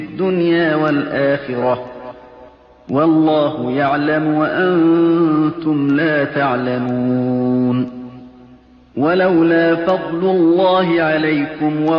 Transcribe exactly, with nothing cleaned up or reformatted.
الدنيا والآخرة والله يعلم وأنتم لا تعلمون ولولا فضل الله عليكم